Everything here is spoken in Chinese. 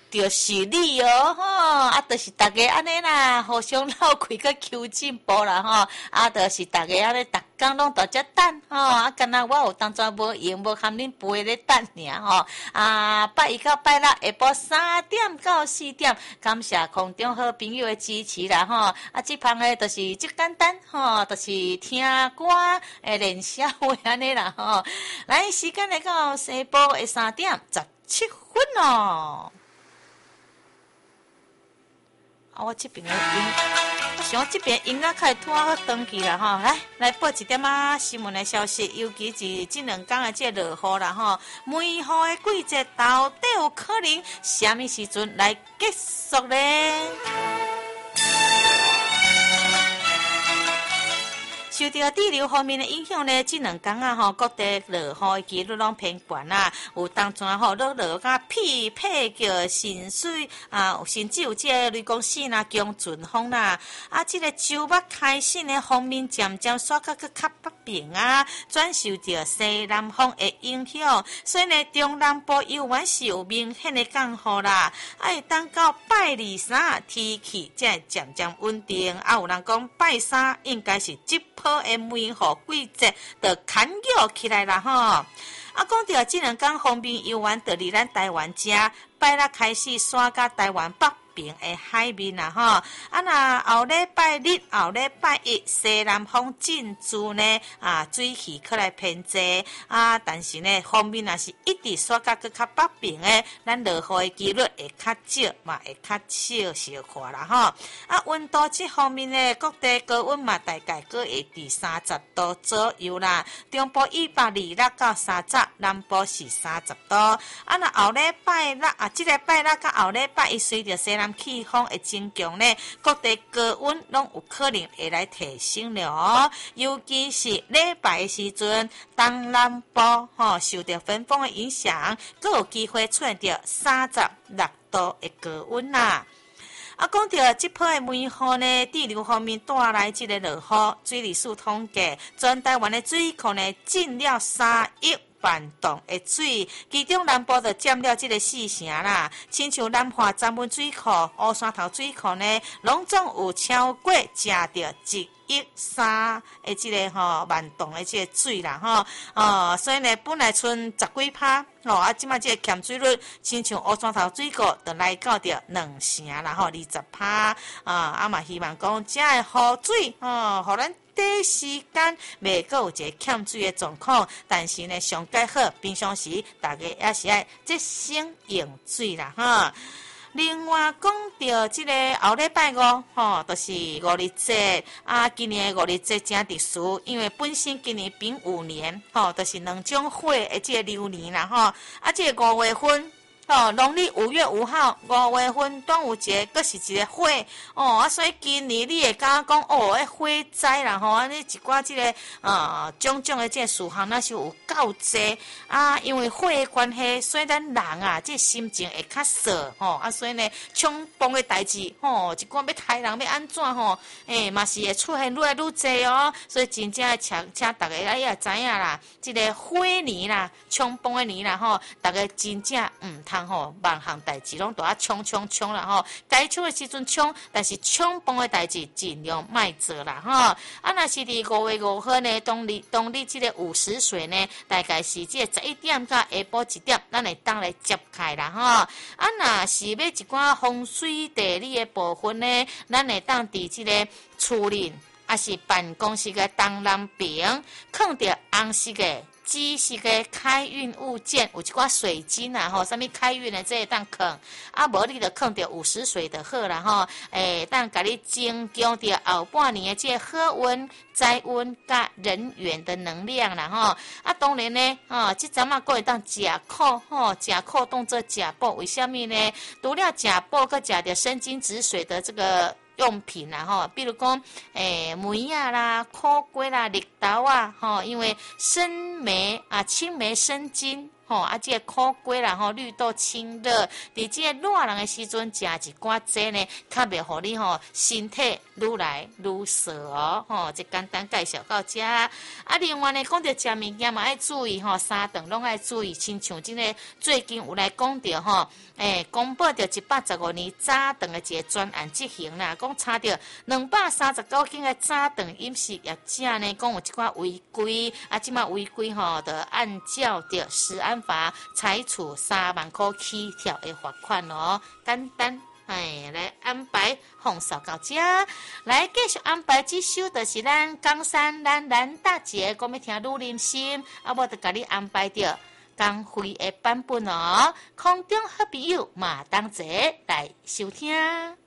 就是你哦，吼，啊，就是大家安尼啦，互相闹开个求进步啦，吼，啊，就是大家安尼，逐工拢在遮等，吼，啊，敢若我有当作无闲，无含恁陪咧等尔，吼，啊，拜一到拜六下晡3点到4点，感谢空中好朋友的支持啦，吼，啊，这旁诶，就是即简单，吼，就是听歌练笑话安尼啦，吼，来，时间来到下晡的3点17分哦。啊，我这边的音，我想这边音乐开始拖好长去啦吼，来报一点啊新闻的消息，尤其是这2天的这落雨啦吼，梅雨的季节到底有可能什么时阵来结束呢？受到地流方面的影响呢，这2天啊，各地落雨的几率拢偏高啦。有当中落甲匹配叫甚水啊，甚至有这雷公线啦、强阵风啦。啊，这个周末开始呢，方面渐渐刷较北边啊，转受到西南风的影响，所以呢，中南部游玩是有明显的降雨啦。哎，当到拜23，天气才渐渐稳定。啊，有人讲拜3应该是好的梅雨季节就牵约起来啦吼！啊，讲到这2天方面游玩，就离咱台湾遮拜六开始刷到台湾北边的海面啦吼！啊，那后礼拜日、后礼拜一西南风进驻呢，啊，水气可来偏济啊，但是呢，方面也是一直刷到较北边的，咱落雨的几率会较少嘛，会较少化啦吼！啊，温度这方面呢，各地高温嘛，大概各会伫30度左右啦。中部126到30，南部是30度。啊，那后礼拜六啊，这个拜六到后礼拜一，随着西南气风会增强呢，各地高温拢有可能会来提升了哦。尤其是礼拜的时阵，东南部受到偏风的影响，更有机会出现到36度的高温啦。啊，讲到这波的梅雨呢，地流方面带来这个落雨，水利署统计，全台湾的水库呢进了3亿万吨的水，其中南部就占了这个4成啦。亲像南华闸门水库、乌山头水库呢，拢总有超过食到1.3亿的这个万吨的这个水啦所以呢，本来剩10几%，啊，即马这个欠水率，亲像乌山头水库，就来到着2成啦20%，啊嘛希望讲这个雨水，互咱短时间未够有一个欠水的状况，但是呢，上介好，平常时大家也是爱节省用水啦哈。另外讲到这个后礼拜5，就是五日节啊。今年的五日节真特殊，因为本身今年丙午年，就是2种火的这个流年啦，啊，这个5月份。农历5月5号，5月份端午节，佫是一个火啊，所以今年你会感觉讲火灾啦安尼一寡这个种种的这个事项，那是有够济啊，因为火的关系，所以咱人啊，这心情会较燥啊，所以呢，冲动的代志一寡要害人要安怎嘛是会出现愈来愈济哦，所以真正请大家也知影啦，这个火年啦，冲动的年啦大家真正万项代志拢都要冲啦该冲的时阵冲，但是冲动的代志尽量卖做啦啊，若是伫5月5号呢，当日这个午时水呢，大概是这个11点到下晡1点，咱会当来接开啦啊，若是要一寡风水地理的部分呢，咱会当伫这个厝里还是办公室的东南边，放着红色的。紫色的开运物件，有一寡水晶啊，什么开运的这个当放，啊，无你就放着50水就好啦当甲你增强着后半年的这个好运、财运甲人缘的能量啦啊，当然呢，这阵啊，会当食苦食苦当做食补，为什么呢？除了食补，佮食着生津止水的这个。用品啦比如讲梅啊啦、苦瓜啦、绿豆啊因为生梅啊、青梅生津这个苦瓜啦，绿豆清热，伫这个热人的时阵食一寡这呢，较袂互你身体愈来愈燥哦。这简单介绍到这。另外呢，讲到食物件嘛，爱注意三顿拢爱注意，亲像这个最近有来讲到公布着115年早顿的一个专案执行啦，讲查到239件的早顿饮食业者呢，讲有一寡违规，即马违规就按照着食安法采取3万块起跳的罚款哦，简单。来安排放扫到这，来继续安排这首就是咱冈山咱大姐讲要听女人心，我就甲你安排着江辉的版本哦，空中好朋友嘛当齐来收听。